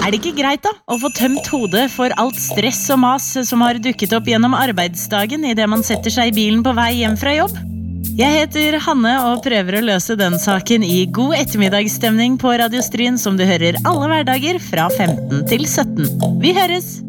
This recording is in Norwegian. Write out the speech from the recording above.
det ikke greit da, å få tømt hodet for alt stress og mas som har dukket opp gjennom arbeidsdagen I det man setter seg I bilen på vei hjem fra jobb? Jeg heter Hanne og prøver å løse den saken I God ettermiddagsstemning på Radio Stryn som du hører alle hverdager fra 15 til 17. Vi høres!